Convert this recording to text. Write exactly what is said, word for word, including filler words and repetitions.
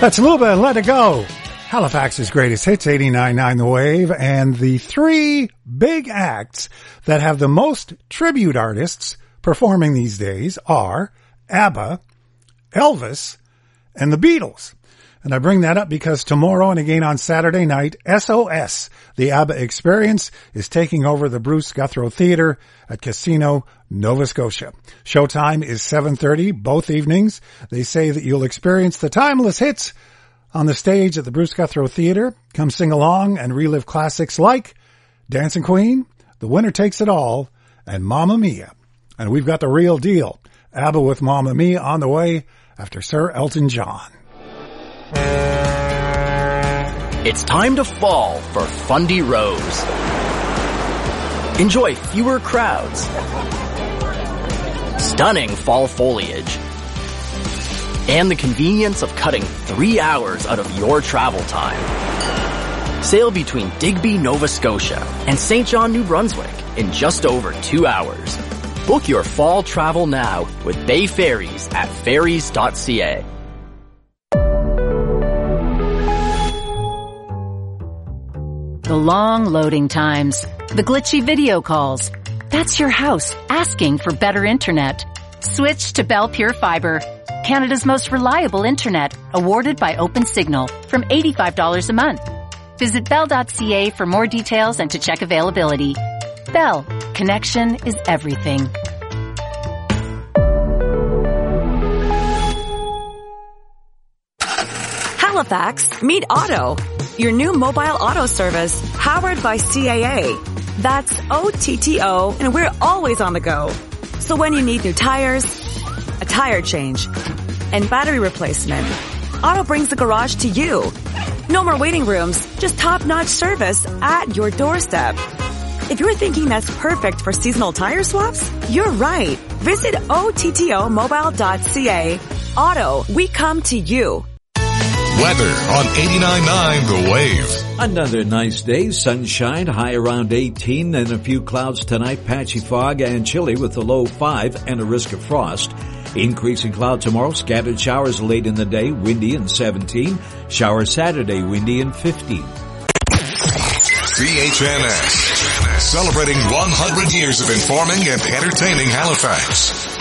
That's Luba and Let It Go. Halifax's greatest hits, eighty-nine point nine The Wave, and the three big acts that have the most tribute artists performing these days are ABBA, Elvis, and the Beatles. And I bring that up because tomorrow and again on Saturday night, S O S, the ABBA Experience, is taking over the Bruce Guthrie Theatre at Casino, Nova Scotia. Showtime is seven thirty, both evenings. They say that you'll experience the timeless hits on the stage at the Bruce Guthrie Theatre. Come sing along and relive classics like Dancing Queen, The Winner Takes It All, and Mamma Mia. And we've got the real deal. ABBA with Mamma Mia on the way after Sir Elton John. It's time to fall for Fundy Rose. Enjoy fewer crowds, stunning fall foliage, and the convenience of cutting three hours out of your travel time. Sail between Digby, Nova Scotia and Saint John, New Brunswick in just over two hours. Book your fall travel now with Bay Ferries at ferries dot c a. The long loading times, the glitchy video calls. That's your house asking for better internet. Switch to Bell Pure Fiber, Canada's most reliable internet, awarded by OpenSignal, from eighty-five dollars a month. Visit bell dot c a for more details and to check availability. Bell, connection is everything. Halifax, meet Otto, your new mobile auto service powered by C A A. That's O T T O, and we're always on the go. So when you need new tires, a tire change, and battery replacement, Otto brings the garage to you. No more waiting rooms, just top-notch service at your doorstep. If you're thinking that's perfect for seasonal tire swaps, you're right. Visit O T T O mobile dot c a. Otto, we come to you. Weather on eighty-nine point nine The Wave. Another nice day, sunshine, high around eighteen, and a few clouds tonight, patchy fog and chilly with a low five and a risk of frost. Increasing cloud tomorrow, scattered showers late in the day, windy and seventeen. Shower Saturday, windy and fifteen. C H N S, celebrating one hundred years of informing and entertaining Halifax.